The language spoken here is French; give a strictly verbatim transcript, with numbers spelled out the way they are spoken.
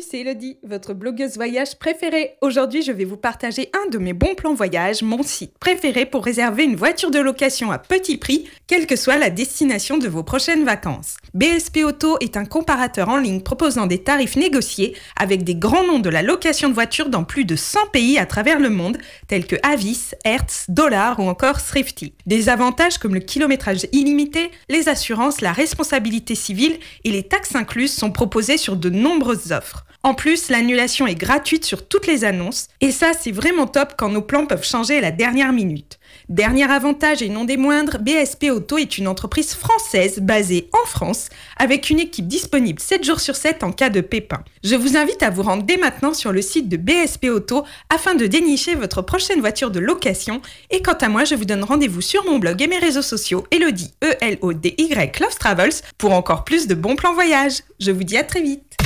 c'est Elodie, votre blogueuse voyage préférée. Aujourd'hui, je vais vous partager un de mes bons plans voyage, mon site préféré pour réserver une voiture de location à petit prix, quelle que soit la destination de vos prochaines vacances. B S P Auto est un comparateur en ligne proposant des tarifs négociés avec des grands noms de la location de voitures dans plus de cent pays à travers le monde, tels que Avis, Hertz, Dollar ou encore Thrifty. Des avantages comme le kilométrage illimité, les assurances, la responsabilité civile et les taxes incluses sont proposés sur de nombreuses offres. En plus, l'annulation est gratuite sur toutes les annonces et ça, c'est vraiment top quand nos plans peuvent changer à la dernière minute. Dernier avantage et non des moindres, B S P Auto est une entreprise française basée en France avec une équipe disponible sept jours sur sept en cas de pépin. Je vous invite à vous rendre dès maintenant sur le site de B S P Auto afin de dénicher votre prochaine voiture de location et quant à moi, je vous donne rendez-vous sur mon blog et mes réseaux sociaux Elodie, E L O D Y Love Travels pour encore plus de bons plans voyage. Je vous dis à très vite.